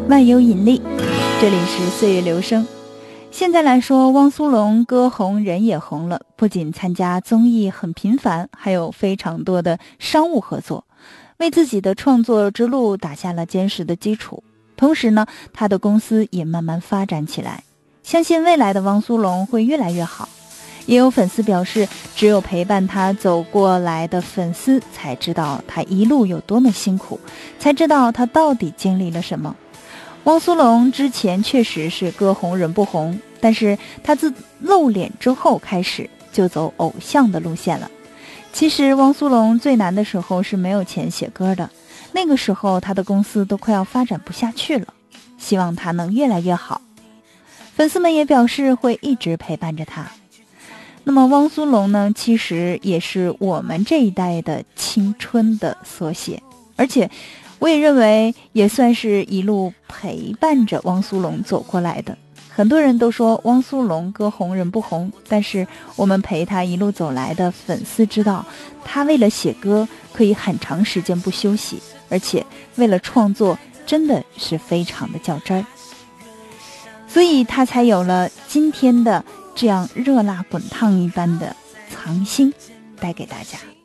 万有引力，这里是岁月流声。现在来说，汪苏泷歌红人也红了，不仅参加综艺很频繁，还有非常多的商务合作，为自己的创作之路打下了坚实的基础。同时呢，他的公司也慢慢发展起来，相信未来的汪苏泷会越来越好。也有粉丝表示，只有陪伴他走过来的粉丝才知道他一路有多么辛苦，才知道他到底经历了什么。汪苏泷之前确实是歌红人不红，但是他自露脸之后开始就走偶像的路线了。其实汪苏泷最难的时候是没有钱写歌的，那个时候他的公司都快要发展不下去了，希望他能越来越好。粉丝们也表示会一直陪伴着他。那么汪苏泷呢，其实也是我们这一代的青春的缩写，而且我也认为也算是一路陪伴着汪苏泷走过来的。很多人都说汪苏泷歌红人不红，但是我们陪他一路走来的粉丝知道，他为了写歌可以很长时间不休息，而且为了创作真的是非常的较真儿，所以他才有了今天的这样热辣滚烫一般的藏心带给大家。